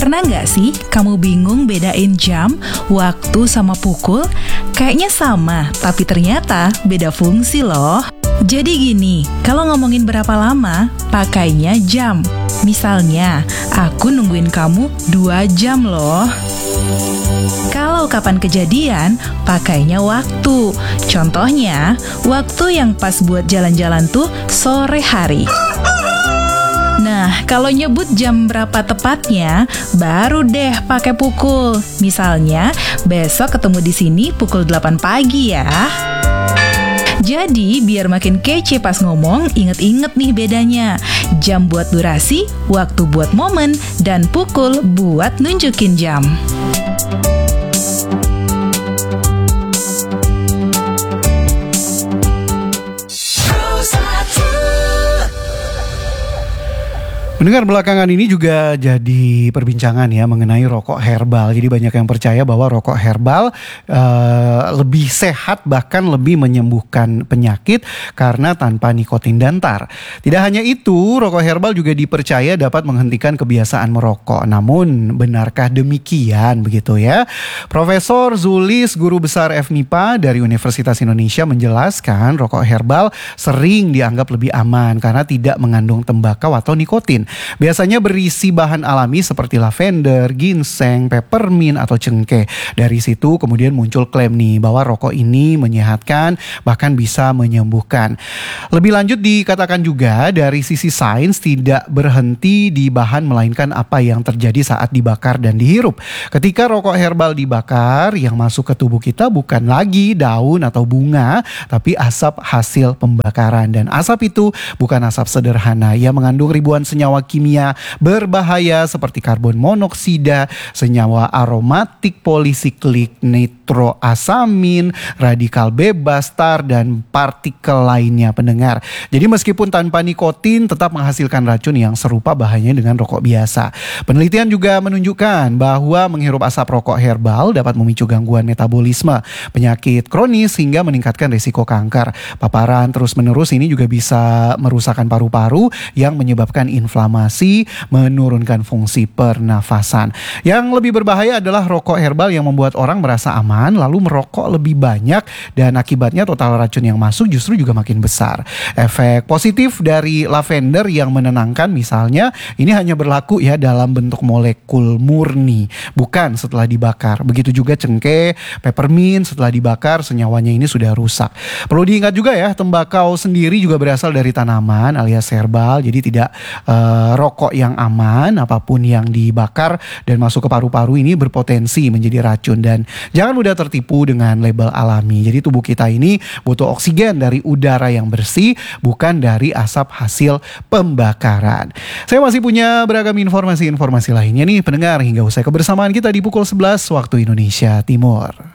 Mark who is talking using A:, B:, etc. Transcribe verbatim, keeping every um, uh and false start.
A: Pernah nggak sih kamu bingung bedain jam, waktu sama pukul? Kayaknya sama, tapi ternyata beda fungsi loh. Jadi gini, kalau ngomongin berapa lama, pakainya jam. Misalnya, aku nungguin kamu dua jam loh. Kalau kapan kejadian, pakainya waktu. Contohnya, waktu yang pas buat jalan-jalan tuh sore hari. Nah, kalau nyebut jam berapa tepatnya, baru deh pakai pukul. Misalnya, besok ketemu di sini pukul delapan pagi ya. Jadi, biar makin kece pas ngomong, inget-inget nih bedanya. Jam buat durasi, waktu buat momen, dan pukul buat nunjukin jam.
B: Mendengar belakangan ini juga jadi perbincangan ya mengenai rokok herbal. Jadi banyak yang percaya bahwa rokok herbal uh, lebih sehat, bahkan lebih menyembuhkan penyakit karena tanpa nikotin dan tar. Tidak hanya itu, rokok herbal juga dipercaya dapat menghentikan kebiasaan merokok. Namun benarkah demikian begitu ya? Profesor Zulis, guru besar F M I P A dari Universitas Indonesia menjelaskan rokok herbal sering dianggap lebih aman karena tidak mengandung tembakau atau nikotin. Biasanya berisi bahan alami seperti lavender, ginseng, peppermint atau cengkeh. Dari situ kemudian muncul klaim nih bahwa rokok ini menyehatkan bahkan bisa menyembuhkan. Lebih lanjut dikatakan juga dari sisi sains tidak berhenti di bahan melainkan apa yang terjadi saat dibakar dan dihirup. Ketika rokok herbal dibakar, yang masuk ke tubuh kita bukan lagi daun atau bunga, tapi asap hasil pembakaran. Dan asap itu bukan asap sederhana, ia mengandung ribuan senyawa kimia berbahaya seperti karbon monoksida, senyawa aromatik polisiklik, nitroasamin, radikal bebas, tar, dan partikel lainnya pendengar. Jadi meskipun tanpa nikotin tetap menghasilkan racun yang serupa bahayanya dengan rokok biasa. Penelitian juga menunjukkan bahwa menghirup asap rokok herbal dapat memicu gangguan metabolisme, penyakit kronis hingga meningkatkan risiko kanker. Paparan terus-menerus ini juga bisa merusakkan paru-paru yang menyebabkan inflamasi, menurunkan fungsi pernafasan. Yang lebih berbahaya adalah rokok herbal yang membuat orang merasa aman lalu merokok lebih banyak dan akibatnya total racun yang masuk justru juga makin besar. Efek positif dari lavender yang menenangkan misalnya ini hanya berlaku ya dalam bentuk molekul murni, bukan setelah dibakar. Begitu juga cengkeh, peppermint setelah dibakar senyawanya ini sudah rusak. Perlu diingat juga ya, tembakau sendiri juga berasal dari tanaman alias herbal, jadi tidak uh, rokok yang aman, apapun yang dibakar dan masuk ke paru-paru ini berpotensi menjadi racun. Dan jangan mudah tertipu dengan label alami. Jadi tubuh kita ini butuh oksigen dari udara yang bersih, bukan dari asap hasil pembakaran. Saya masih punya beragam informasi-informasi lainnya nih pendengar hingga usai kebersamaan kita di pukul sebelas waktu Indonesia Timur.